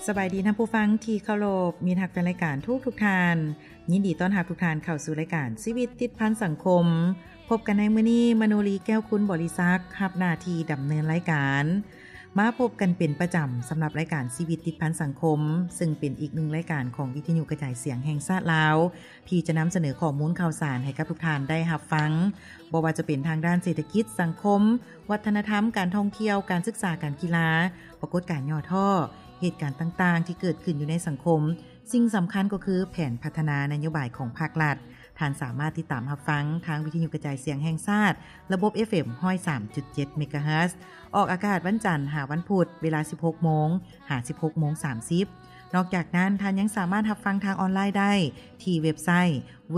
สบายดีท่านผู้ฟังที่เคารพมีทักแฟนรายการทุกท่านยินดีต้อนรับทุกท่านเข้าสู่รายการชีวิตติดพันสังคมพบกันในมื้อนี้มโนรีแก้วคุณบริษัทรับหน้าที่ดำเนินรายการมาพบกันเป็นประจำสำหรับรายการชีวิตติดพันสังคมซึ่งเป็นอีกหนึ่งรายการของวิทยุกระจายเสียงแห่งชาติลาวที่จะนำเสนอข้อมูลข่าวสารให้กับทุกท่านได้รับฟังบ่ว่าจะเป็นทางด้านเศรษฐกิจสังคมวัฒนธรรมการท่องเที่ยวการศึกษาการกีฬาปรากฏการณ์ย่อท่อเหตุการณ์ต่างๆที่เกิดขึ้นอยู่ในสังคมสิ่งสำคัญก็คือแผนพัฒนานโยบายของภาครัฐท่านสามารถติดตามรับฟังทางวิทยุกระจายเสียงแห่งชาติระบบ FM 103.7 เมกะเฮิรตซ์ออกอากาศวันจันทร์หาวันพุธเวลา 16:00 น. หา 16:30 น. นอกจากนั้นท่านยังสามารถรับฟังทางออนไลน์ได้ที่เว็บไซต์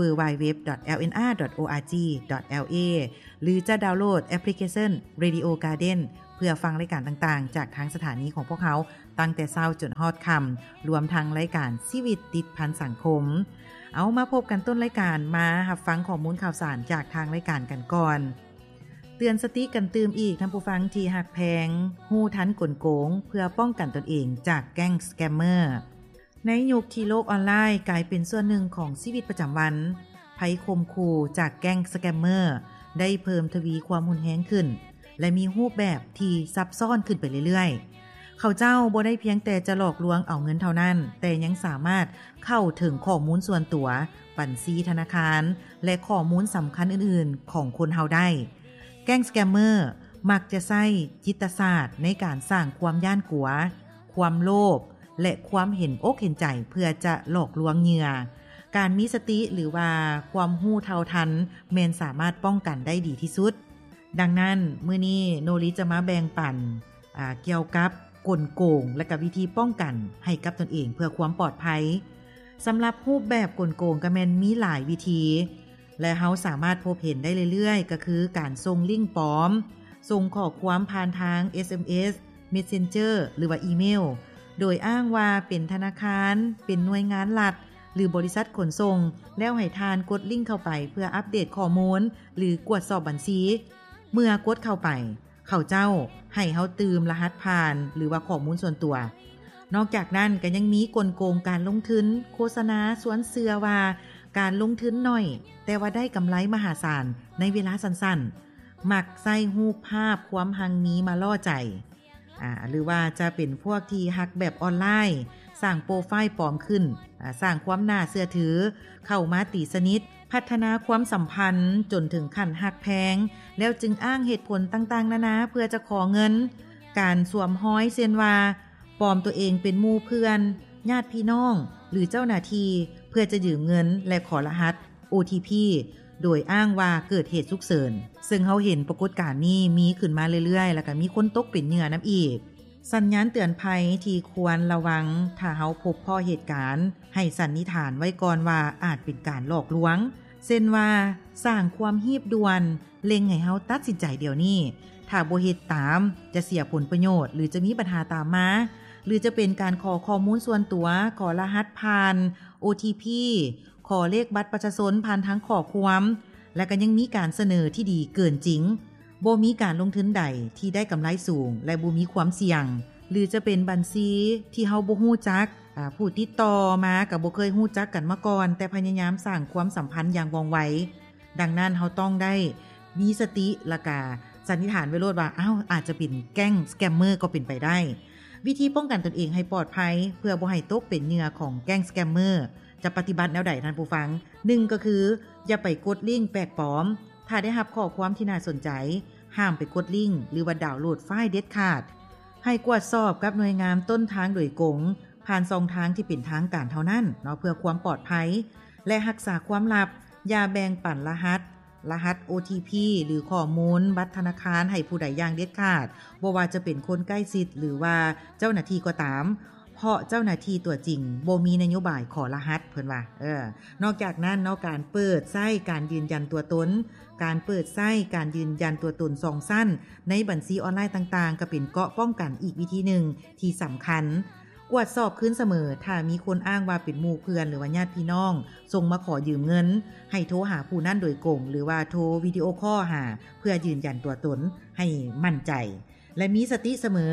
www.lnr.org.la หรือจะดาวน์โหลดแอปพลิเคชัน Radio Garden เพื่อฟังรายการต่างๆจากทางสถานีของพวกเขาตั้งแต่เช้าจนฮอดค่ำรวมทั้งรายการชีวิตติดพันสังคมเอามาพบกันต้นรายการมารับฟังข้อมูลข่าวสารจากทางรายการกันก่อนเตือนสติกันตื่มอีกท่านผู้ฟังที่หักแพงฮู้ทันกลโกงเพื่อป้องกันตนเองจากแก๊งสแกมเมอร์ในยุคที่โลกออนไลน์กลายเป็นส่วนหนึ่งของชีวิตประจำวันภัยข่มขู่จากแก๊งสแกมเมอร์ได้เพิ่มทวีความรุนแรงขึ้นและมีรูปแบบที่ซับซ้อนขึ้นไปเรื่อยๆเขาเจ้าบ่ได้เพียงแต่จะหลอกลวงเอาเงินเท่านั้นแต่ยังสามารถเข้าถึงข้อมูลส่วนตัวบัญชีธนาคารและข้อมูลสำคัญอื่นๆของคนเฮาได้แก๊งสแกมเมอร์มักจะใช้จิตศาสตร์ในการสร้างความย่านกลัวความโลภและความเห็นอกเห็นใจเพื่อจะหลอกลวงเหยื่อการมีสติหรือว่าความรู้เท่าทันแม่นสามารถป้องกันได้ดีที่สุดดังนั้นมื้อนี้โนริจะมาแบ่งปันเกี่ยวกับกลโกงและกับวิธีป้องกันให้กับตนเองเพื่อความปลอดภัยสำหรับรูปแบบกลโกงก็แม่นมีหลายวิธีและเฮาสามารถพบเห็นได้เรื่อยๆก็คือการส่งลิงก์ปลอมส่งข้อความผ่านทาง SMS Messenger หรือว่าอีเมลโดยอ้างว่าเป็นธนาคารเป็นหน่วยงานรัฐหรือบริษัทขนส่งแล้วให้ทานกดลิงก์เข้าไปเพื่ออัปเดตข้อมูลหรือกวดสอบบัญชีเมื่อกดเข้าไปเขาเจ้าให้เฮาตืมรหัสผ่านหรือว่าข้อมูลส่วนตัวนอกจากนั้นก็ยังมีกลโกงการลงทุนโฆษณาสวนเสือว่าการลงทุนน้อยแต่ว่าได้กำไรมหาศาลในเวลาสั้นๆมักใส่รูปภาพความหังมีมาล่อใจหรือว่าจะเป็นพวกที่ฮักแบบออนไลน์สร้างโปรไฟล์ปลอมขึ้นสร้างความน่าเชื่อถือเข้ามาตีสนิทพัฒนาความสัมพันธ์จนถึงขั้นฮักแพงแล้วจึงอ้างเหตุผลต่างๆนานาเพื่อจะขอเงินการสวมห้อยเช่นว่าปลอมตัวเองเป็นหมู่เพื่อนญาติพี่น้องหรือเจ้าหน้าที่เพื่อจะยืมเงินและขอรหัส OTP โดยอ้างว่าเกิดเหตุฉุกเฉินซึ่งเฮาเห็นปรากฏการณ์นี้มีขึ้นมาเรื่อยๆแล้วก็มีคนตกเป็นเหยื่อนำอีกสัญญาณเตือนภัยที่ควรระวังถ้าเฮาพบข้อเหตุการณ์ให้สันนิษฐานไว้ก่อนว่าอาจเป็นการหลอกลวงเช่นว่าสร้างความหีบด่วนเล็งให้เฮาตัดสินใจเดี๋ยวนี้ถ้าบ่เฮ็ดตามจะเสียผลประโยชน์หรือจะมีปัญหาตามมาหรือจะเป็นการขอข้อมูลส่วนตัวขอรหัสผ่าน OTP ขอเลขบัตรประชาชนผ่านทางข้อความและก็ยังมีการเสนอที่ดีเกินจริงบ่มีการลงทุนใดที่ได้กำไรสูงและบ่มีความเสี่ยงหรือจะเป็นบัญชีที่เฮาบ่ฮู้จักผู้ติดต่อมาก็บ่เคยฮู้จักกันมาก่อนแต่พยายามสร้างความสัมพันธ์อย่างว่องไวดังนั้นเฮาต้องได้มีสติและก็สันนิษฐานไว้โลดว่าอาจจะเป็นแก๊งสแกมเมอร์ก็เป็นไปได้วิธีป้องกันตนเองให้ปลอดภัยเพื่อบ่ให้ตกเป็นเหยื่อของแก๊งสแกมเมอร์จะปฏิบัติแนวใดท่านผู้ฟัง1ก็คืออย่าไปกดลิงก์แปลกปลอมถ้าได้รับข้อความที่น่าสนใจห้ามไปกดลิงก์หรือว่าดาวน์โหลดไฟล์เด็ดขาดให้ตรวจสอบกับหน่วยงานต้นทางโดยตรงผ่านช่องทางที่เป็นทางการเท่านั้นเนาะเพื่อความปลอดภัยและรักษาความลับอย่าแบ่งปันรหัส OTP หรือข้อมูลบัตรธนาคารให้ผู้ใดอย่างเด็ดขาดบ่ว่าจะเป็นคนใกล้ชิดหรือว่าเจ้าหน้าที่ก็ตามเพราะเจ้าหน้าที่ตัวจริงบ่มีนโยบายขอรหัสเพิ่นว่านอกจากนั้นการเปิดไส้การยืนยันตัวตนการเปิดไส้การยืนยันตัวตน2สั้นในบัญชีออนไลน์ต่างๆก็เป็นเกราะป้องกันอีกวิธีหนึ่งที่สำคัญตรวจสอบขึ้นเสมอถ้ามีคนอ้างว่าเป็นหมู่เพื่อนหรือว่าญาติพี่น้องส่งมาขอยืมเงินให้โทรหาผู้นั้นโดยตรงหรือว่าโทรวิดีโอคอลหาเพื่อยืนยันตัวตนให้มั่นใจและมีสติเสมอ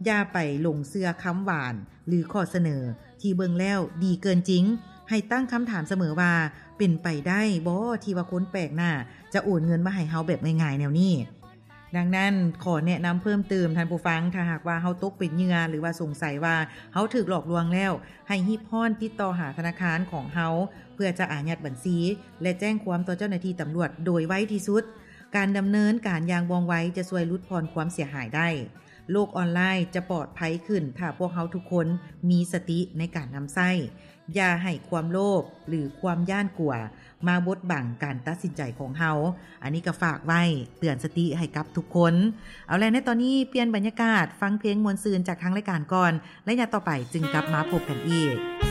อย่าไปหลงเชื่อคำหวานหรือข้อเสนอที่เบิ่งแล้วดีเกินจริงให้ตั้งคำถามเสมอว่าเป็นไปได้บ่ที่ว่าคนแปลกหน้าจะโอนเงินมาให้เฮาแบบง่ายๆแนวนี้ดังนั้นขอแนะนำเพิ่มเติมท่านผู้ฟังถ้าหากว่าเฮาตกเป็นเหยื่อหรือว่าสงสัยว่าเฮาถูกหลอกลวงแล้วให้รีบพรติดต่อหาธนาคารของเฮาเพื่อจะอายัดบัญชีและแจ้งความต่อเจ้าหน้าที่ตำรวจโดยไวที่สุดการดำเนินการอย่างว่องไวจะช่วยลดพรความเสียหายได้โลกออนไลน์จะปลอดภัยขึ้นถ้าพวกเฮาทุกคนมีสติในการนำใช้อย่าให้ความโลภหรือความย่านกลัวมาบดบังการตัดสินใจของเฮาอันนี้ก็ฝากไว้เตือนสติให้กับทุกคนเอาล่ะในตอนนี้เปลี่ยนบรรยากาศฟังเพลงมวลซืนจากทางรายการก่อนและอย่าต่อไปจึงกลับมาพบกันอีก